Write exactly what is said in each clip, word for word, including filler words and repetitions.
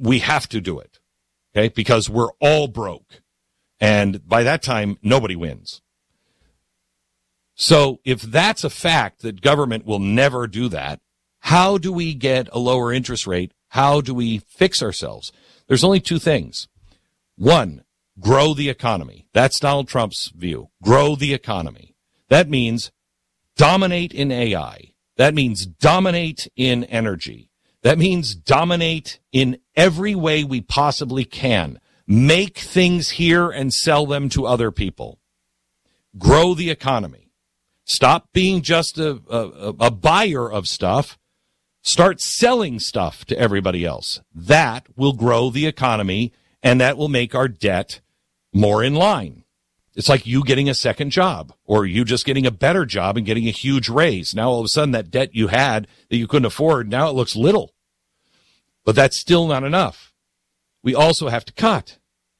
we have to do it, okay, because we're all broke. And by that time, nobody wins. So if that's a fact that government will never do that, how do we get a lower interest rate? How do we fix ourselves? There's only two things. One, grow the economy. That's Donald Trump's view. Grow the economy. That means dominate in A I. That means dominate in energy. That means dominate in every way we possibly can. Make things here and sell them to other people. Grow the economy. Stop being just a, a, a buyer of stuff. Start selling stuff to everybody else. That will grow the economy, and that will make our debt more in line. It's like you getting a second job, or you just getting a better job and getting a huge raise. Now all of a sudden that debt you had that you couldn't afford, now it looks little. But that's still not enough. We also have to cut.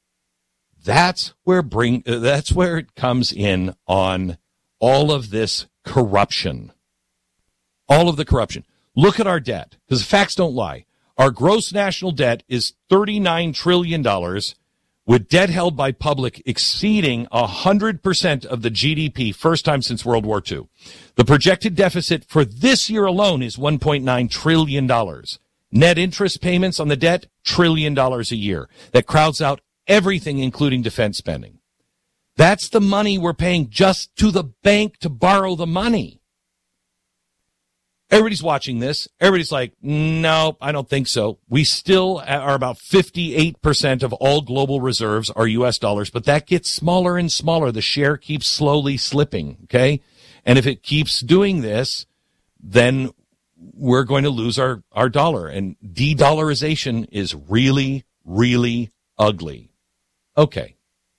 That's where bring uh, that's where it comes in on all of this corruption. All of the corruption. Look at our debt, because facts don't lie. Our gross national debt is thirty-nine trillion dollars, with debt held by public exceeding one hundred percent of the G D P, first time since World War Two. The projected deficit for this year alone is one point nine trillion dollars. Net interest payments on the debt, trillion dollars a year. That crowds out everything, including defense spending. That's the money we're paying just to the bank to borrow the money. Everybody's watching this. Everybody's like, no, I don't think so. We still are about fifty-eight percent of all global reserves are U S dollars, but that gets smaller and smaller. The share keeps slowly slipping, okay? And if it keeps doing this, then we're going to lose our, our dollar. And de-dollarization is really, really ugly. Okay.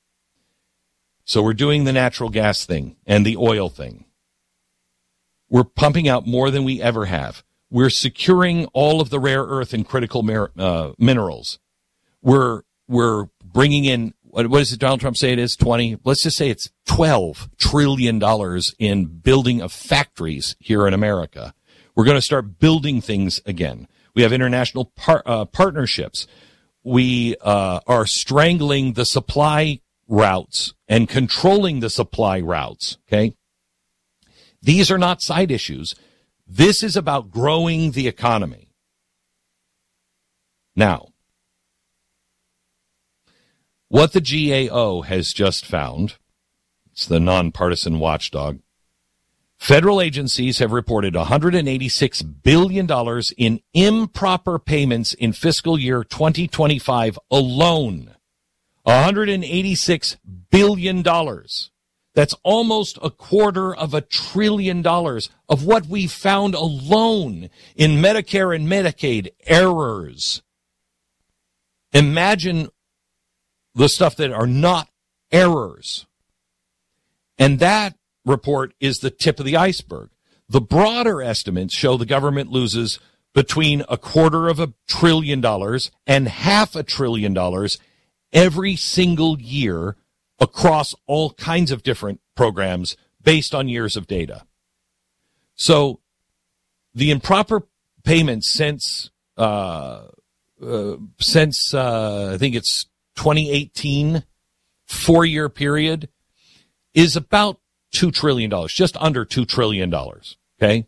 So we're doing the natural gas thing and the oil thing. We're pumping out more than we ever have. We're securing all of the rare earth and critical mer- uh, minerals. We're we're bringing in, what, what does Donald Trump say it is, twenty? Let's just say it's twelve trillion dollars in building of factories here in America. We're going to start building things again. We have international par- uh, partnerships. We uh, are strangling the supply routes and controlling the supply routes, okay? These are not side issues. This is about growing the economy. Now, what the G A O has just found, it's the nonpartisan watchdog, federal agencies have reported one hundred eighty-six billion dollars in improper payments in fiscal year twenty twenty-five alone. one hundred eighty-six billion dollars. That's almost a quarter of a trillion dollars of what we found alone in Medicare and Medicaid errors. Imagine the stuff that are not errors. And that report is the tip of the iceberg. The broader estimates show the government loses between a quarter of a trillion dollars and half a trillion dollars every single year across all kinds of different programs based on years of data. So the improper payments since uh, uh, since uh, I think it's twenty eighteen, four-year period, is about two trillion dollars, just under two trillion dollars, okay?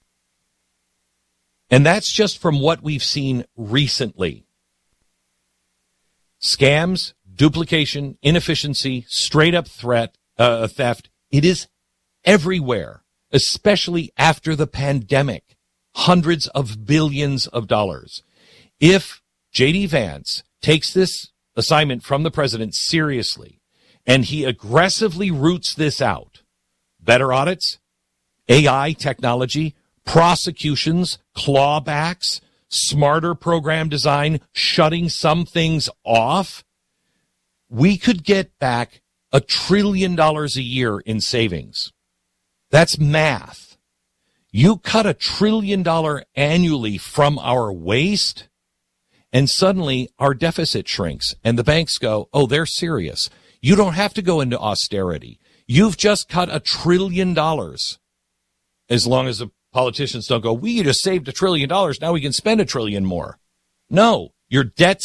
And that's just from what we've seen recently. Scams, duplication, inefficiency, straight-up threat, uh, theft, it is everywhere, especially after the pandemic. Hundreds of billions of dollars. If J D. Vance takes this assignment from the president seriously, and he aggressively roots this out, better audits, A I technology, prosecutions, clawbacks, smarter program design, shutting some things off, we could get back a trillion dollars a year in savings. That's math. You cut a trillion dollar annually from our waste, and suddenly our deficit shrinks, and the banks go, oh, they're serious. You don't have to go into austerity. You've just cut a trillion dollars. As long as the politicians don't go, we just saved a trillion dollars, now we can spend a trillion more. No, your debt